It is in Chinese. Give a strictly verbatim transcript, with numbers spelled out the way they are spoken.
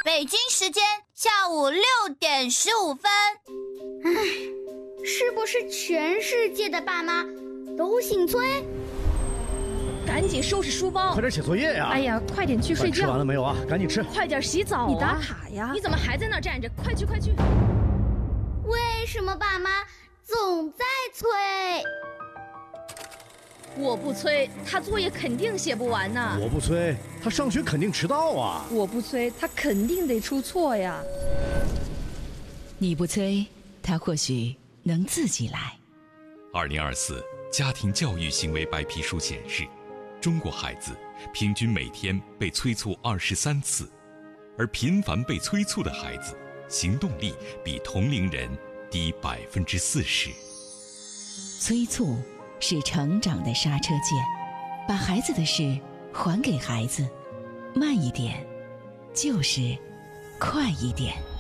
北京时间下午六点十五分。 唉，是不是全世界的爸妈都姓崔？ 赶紧收拾书包， 快点写作业呀！ 哎呀，快点去睡觉。 吃完了没有啊？赶紧吃。 快点洗澡啊！ 你打卡呀？ 你怎么还在那儿站着？快去快去！ 为什么爸妈总在催？ 我不催，他作业肯定写不完呢。 我不催，他上学肯定迟到啊。 我不催，他肯定得出错呀。 你不催，他或许能自己来。 二零二四家庭教育行为白皮书显示，中国孩子平均每天被催促二十三次，而频繁被催促的孩子，行动力比同龄人低百分之四十。 催促是成长的刹车键，把孩子的事还给孩子，慢一点，就是快一点。